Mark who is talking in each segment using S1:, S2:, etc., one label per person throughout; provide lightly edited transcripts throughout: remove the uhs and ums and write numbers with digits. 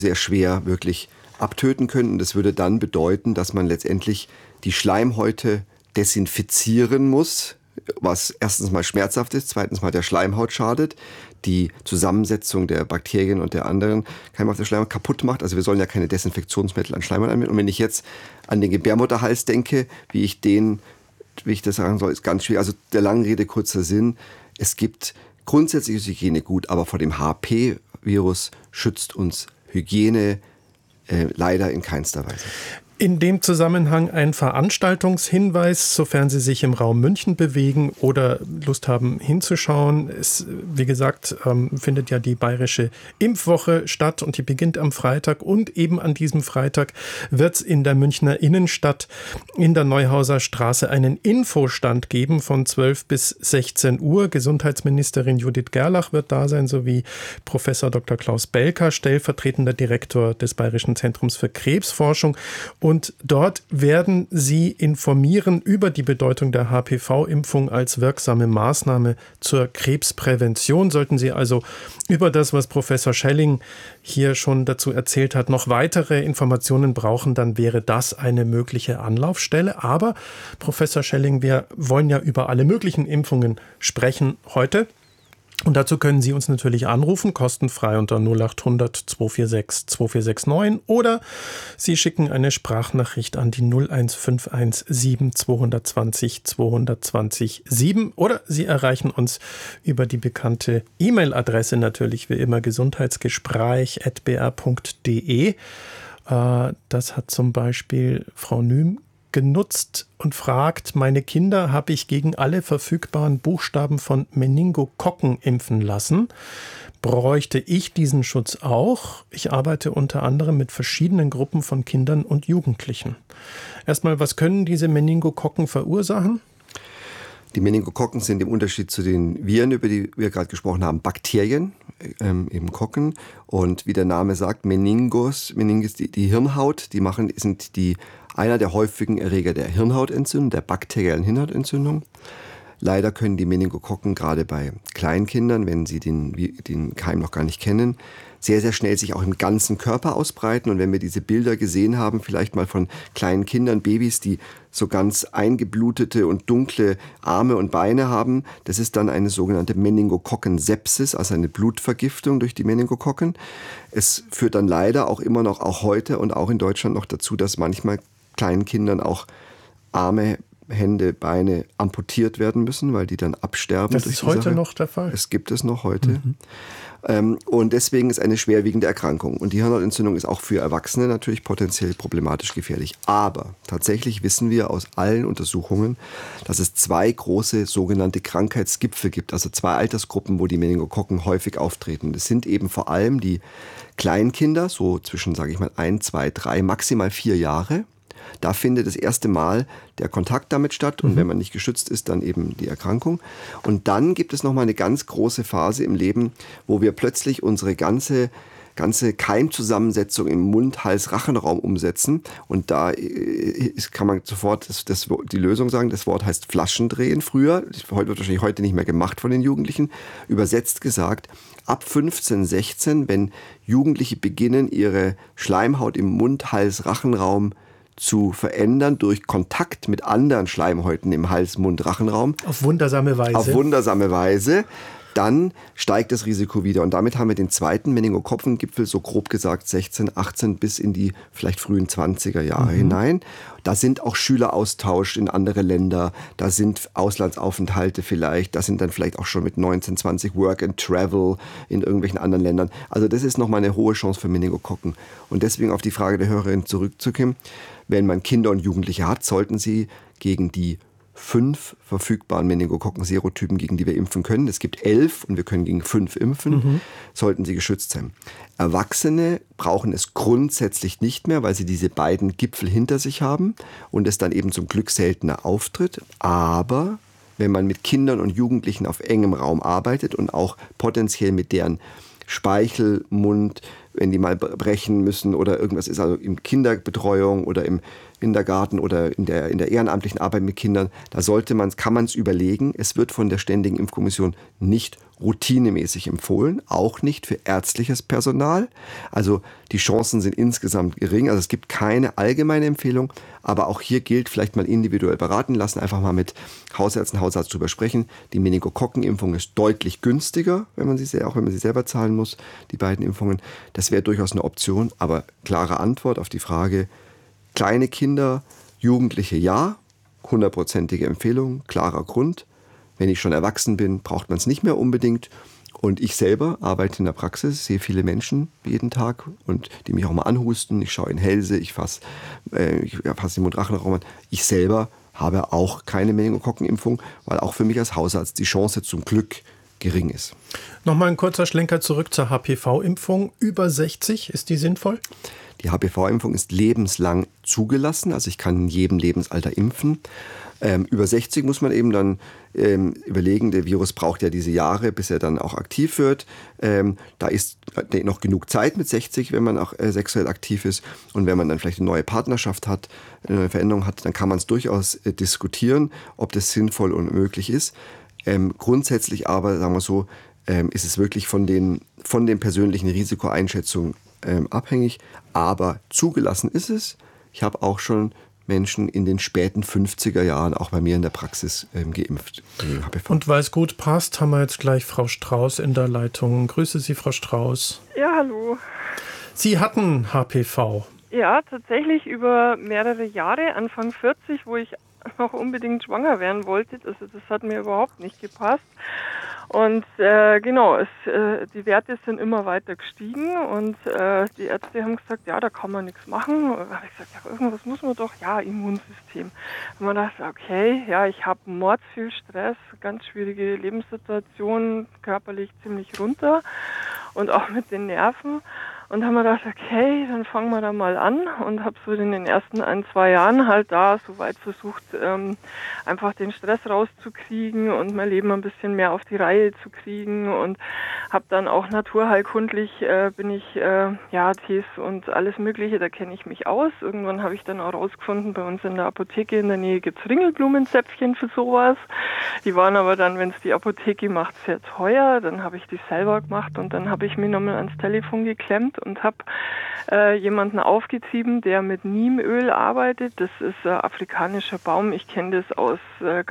S1: sehr schwer wirklich abtöten können. Und das würde dann bedeuten, dass man letztendlich die Schleimhäute desinfizieren muss, was erstens mal schmerzhaft ist, zweitens mal der Schleimhaut schadet, die Zusammensetzung der Bakterien und der anderen Keime auf der Schleimhaut kaputt macht. Also wir sollen ja keine Desinfektionsmittel an Schleimhaut anwenden. Und wenn ich jetzt an den Gebärmutterhals denke, wie ich das sagen soll, ist ganz schwierig. Also der langen Rede kurzer Sinn, es gibt grundsätzliches Hygiene gut, aber vor dem HP-Virus schützt uns Hygiene leider in keinster Weise.
S2: In dem Zusammenhang ein Veranstaltungshinweis, sofern Sie sich im Raum München bewegen oder Lust haben hinzuschauen. Es, wie gesagt, findet ja die Bayerische Impfwoche statt und die beginnt am Freitag. Und eben an diesem Freitag wird es in der Münchner Innenstadt in der Neuhauser Straße einen Infostand geben von 12 bis 16 Uhr. Gesundheitsministerin Judith Gerlach wird da sein, sowie Professor Dr. Klaus Belker, stellvertretender Direktor des Bayerischen Zentrums für Krebsforschung. Und dort werden Sie informieren über die Bedeutung der HPV-Impfung als wirksame Maßnahme zur Krebsprävention. Sollten Sie also über das, was Professor Schelling hier schon dazu erzählt hat, noch weitere Informationen brauchen, dann wäre das eine mögliche Anlaufstelle. Aber Professor Schelling, wir wollen ja über alle möglichen Impfungen sprechen heute. Und dazu können Sie uns natürlich anrufen, kostenfrei unter 0800 246 2469 oder Sie schicken eine Sprachnachricht an die 01517 220 220 7 oder Sie erreichen uns über die bekannte E-Mail-Adresse natürlich wie immer gesundheitsgespräch@br.de. Das hat zum Beispiel Frau Nüm genutzt und fragt, meine Kinder habe ich gegen alle verfügbaren Buchstaben von Meningokokken impfen lassen. Bräuchte ich diesen Schutz auch? Ich arbeite unter anderem mit verschiedenen Gruppen von Kindern und Jugendlichen. Erstmal, was können diese Meningokokken verursachen?
S1: Die Meningokokken sind im Unterschied zu den Viren, über die wir gerade gesprochen haben, Bakterien, eben Kokken. Und wie der Name sagt, Meninges, die Hirnhaut, sind einer der häufigen Erreger der Hirnhautentzündung, der bakteriellen Hirnhautentzündung. Leider können die Meningokokken gerade bei Kleinkindern, wenn sie den Keim noch gar nicht kennen, sehr, sehr schnell sich auch im ganzen Körper ausbreiten. Und wenn wir diese Bilder gesehen haben, vielleicht mal von kleinen Kindern, Babys, die so ganz eingeblutete und dunkle Arme und Beine haben, das ist dann eine sogenannte Meningokokken-Sepsis, also eine Blutvergiftung durch die Meningokokken. Es führt dann leider auch immer noch, auch heute und auch in Deutschland noch dazu, dass manchmal kleinen Kindern auch Arme, Hände, Beine amputiert werden müssen, weil die dann absterben.
S2: Das ist heute noch der Fall?
S1: Es gibt es noch heute. Und deswegen ist eine schwerwiegende Erkrankung. Und die Hirnhautentzündung ist auch für Erwachsene natürlich potenziell problematisch gefährlich. Aber tatsächlich wissen wir aus allen Untersuchungen, dass es 2 große sogenannte Krankheitsgipfel gibt. Also 2 Altersgruppen, wo die Meningokokken häufig auftreten. Das sind eben vor allem die Kleinkinder, so zwischen, sage ich mal, 1, 2, 3, maximal 4 Jahre. Da findet das erste Mal der Kontakt damit statt und wenn man nicht geschützt ist, dann eben die Erkrankung. Und dann gibt es nochmal eine ganz große Phase im Leben, wo wir plötzlich unsere ganze Keimzusammensetzung im Mund-Hals-Rachenraum umsetzen. Und da kann man sofort die Lösung sagen. Das Wort heißt Flaschendrehen früher. Wird wahrscheinlich heute nicht mehr gemacht von den Jugendlichen. Übersetzt gesagt, ab 15, 16, wenn Jugendliche beginnen, ihre Schleimhaut im Mund-Hals-Rachenraum zu verändern durch Kontakt mit anderen Schleimhäuten im Hals-Mund-Rachenraum.
S2: Auf wundersame Weise.
S1: Auf wundersame Weise. Dann steigt das Risiko wieder. Und damit haben wir den zweiten Meningokokken-Gipfel, so grob gesagt 16, 18 bis in die vielleicht frühen 20er Jahre hinein. Da sind auch Schüleraustausch in andere Länder, da sind Auslandsaufenthalte vielleicht, da sind dann vielleicht auch schon mit 19, 20 Work and Travel in irgendwelchen anderen Ländern. Also das ist nochmal eine hohe Chance für Meningokokken. Und deswegen auf die Frage der Hörerin zurückzukommen, wenn man Kinder und Jugendliche hat, sollten sie gegen die 5 verfügbaren Meningokokken-Serotypen, gegen die wir impfen können. Es gibt 11 und wir können gegen 5 impfen, sollten sie geschützt sein. Erwachsene brauchen es grundsätzlich nicht mehr, weil sie diese beiden Gipfel hinter sich haben und es dann eben zum Glück seltener auftritt. Aber wenn man mit Kindern und Jugendlichen auf engem Raum arbeitet und auch potenziell mit deren Speichel, Mund, wenn die mal brechen müssen oder irgendwas ist, also in Kinderbetreuung oder im Kindergarten oder in der ehrenamtlichen Arbeit mit Kindern, da kann man es überlegen. Es wird von der Ständigen Impfkommission nicht routinemäßig empfohlen, auch nicht für ärztliches Personal. Also die Chancen sind insgesamt gering. Also es gibt keine allgemeine Empfehlung, aber auch hier gilt, vielleicht mal individuell beraten lassen, einfach mal mit Hausärzten, Hausarzt drüber sprechen. Die Meningokokkenimpfung ist deutlich günstiger, auch wenn man sie selber zahlen muss, die beiden Impfungen. Das wäre durchaus eine Option, aber klare Antwort auf die Frage, kleine Kinder, Jugendliche ja, 100%ige Empfehlung, klarer Grund. Wenn ich schon erwachsen bin, braucht man es nicht mehr unbedingt. Und ich selber arbeite in der Praxis, sehe viele Menschen jeden Tag und die mich auch mal anhusten. Ich schaue in Hälse, ich fasse den Mund-Rachen-Raum an. Ich selber habe auch keine Meningokokkenimpfung, weil auch für mich als Hausarzt die Chance zum Glück gering ist.
S2: Nochmal ein kurzer Schlenker zurück zur HPV-Impfung. Über 60, ist die sinnvoll?
S1: Die HPV-Impfung ist lebenslang zugelassen, also ich kann in jedem Lebensalter impfen. Über 60 muss man eben dann überlegen, der Virus braucht ja diese Jahre, bis er dann auch aktiv wird. Da ist noch genug Zeit mit 60, wenn man auch sexuell aktiv ist. Und wenn man dann vielleicht eine neue Partnerschaft hat, eine neue Veränderung hat, dann kann man es durchaus diskutieren, ob das sinnvoll und möglich ist. Grundsätzlich aber, sagen wir so, ist es wirklich von den persönlichen Risikoeinschätzungen abhängig. Aber zugelassen ist es. Ich habe auch schon Menschen in den späten 50er Jahren auch bei mir in der Praxis geimpft.
S2: Und weil es gut passt, haben wir jetzt gleich Frau Strauß in der Leitung. Grüße Sie, Frau Strauß.
S3: Ja, hallo.
S2: Sie hatten HPV.
S3: Ja, tatsächlich über mehrere Jahre, Anfang 40, wo ich noch unbedingt schwanger werden wollte. Also das hat mir überhaupt nicht gepasst. Und die Werte sind immer weiter gestiegen und die Ärzte haben gesagt, ja, da kann man nichts machen. Da habe ich gesagt, ja, irgendwas muss man doch, ja, Immunsystem. Und man dachte, okay, ja, ich habe mordsviel Stress, ganz schwierige Lebenssituation, körperlich ziemlich runter und auch mit den Nerven. Und haben wir gedacht, okay, dann fangen wir da mal an und habe so in den ersten 1-2 Jahren halt da soweit versucht, einfach den Stress rauszukriegen und mein Leben ein bisschen mehr auf die Reihe zu kriegen und habe dann auch naturheilkundlich Tees und alles Mögliche, da kenne ich mich aus. Irgendwann habe ich dann auch rausgefunden, bei uns in der Apotheke in der Nähe gibt es Ringelblumenzäpfchen für sowas. Die waren aber dann, wenn es die Apotheke macht, sehr teuer. Dann habe ich die selber gemacht und dann habe ich mich nochmal ans Telefon geklemmt und habe jemanden aufgetrieben, der mit Niemöl arbeitet. Das ist ein afrikanischer Baum. Ich kenne das aus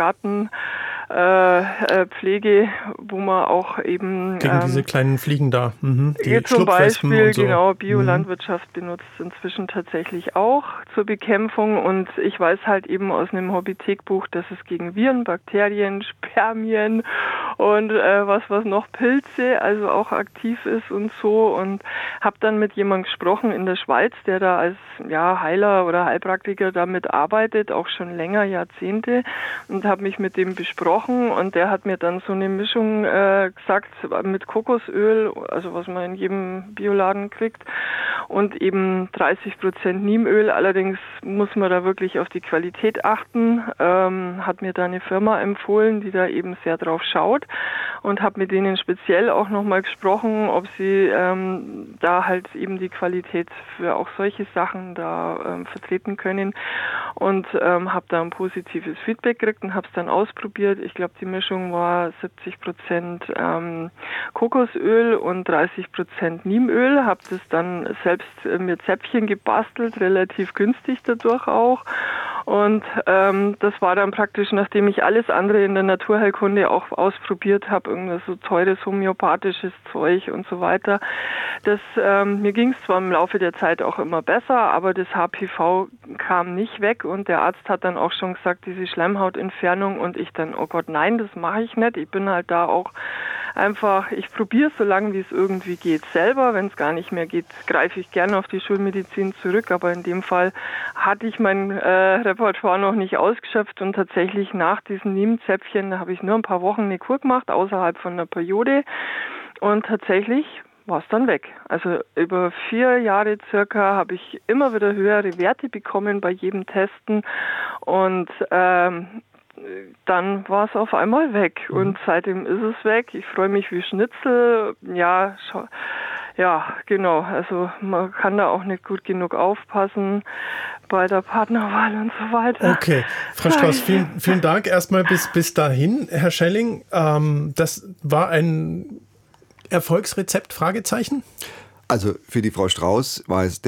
S3: Gartenpflege, wo man auch eben
S2: gegen diese kleinen Fliegen da,
S3: die zum Beispiel so. Genau Biolandwirtschaft benutzt inzwischen tatsächlich auch zur Bekämpfung. Und ich weiß halt eben aus einem Hobbythekbuch, dass es gegen Viren, Bakterien, Spermien und was noch Pilze, also auch aktiv ist und so. Und habe dann mit jemandem gesprochen in der Schweiz, der da als Heiler oder Heilpraktiker damit arbeitet, auch schon länger, Jahrzehnte, und habe mich mit dem besprochen und der hat mir dann so eine Mischung gesagt mit Kokosöl, also was man in jedem Bioladen kriegt, und eben 30% Niemöl. Allerdings muss man da wirklich auf die Qualität achten. Hat mir da eine Firma empfohlen, die da eben sehr drauf schaut, und habe mit denen speziell auch nochmal gesprochen, ob sie da halt eben die Qualität für auch solche Sachen da vertreten können, und habe da ein positives Feedback gekriegt und habe es dann ausprobiert. Ich glaube, die Mischung war 70% Kokosöl und 30% Niemöl. Habe das dann selbst mir Zäpfchen gebastelt, relativ günstig dadurch auch. Und das war dann praktisch, nachdem ich alles andere in der Naturheilkunde auch ausprobiert habe, irgendwas so teures homöopathisches Zeug und so weiter. Mir ging es zwar im Laufe der Zeit auch immer besser, aber das HPV kam nicht weg und der Arzt hat dann auch schon gesagt, diese Schleimhautentfernung, und ich dann, oh Gott, nein, das mache ich nicht. Ich bin halt da auch einfach, ich probiere es so lange, wie es irgendwie geht, selber. Wenn es gar nicht mehr geht, greife ich gerne auf die Schulmedizin zurück, aber in dem Fall hatte ich mein Repertoire noch nicht ausgeschöpft und tatsächlich nach diesen Niemzäpfchen, da habe ich nur ein paar Wochen eine Kur gemacht, außerhalb von der Periode, und tatsächlich war es dann weg. Also über 4 Jahre circa habe ich immer wieder höhere Werte bekommen bei jedem Testen, und dann war es auf einmal weg und seitdem ist es weg. Ich freue mich wie Schnitzel. Ja, genau. Also man kann da auch nicht gut genug aufpassen bei der Partnerwahl und so weiter.
S2: Okay, Frau Strauß, vielen Dank erstmal bis dahin. Herr Schelling, das war ein Erfolgsrezept, Fragezeichen?
S1: Also für die Frau Strauß war es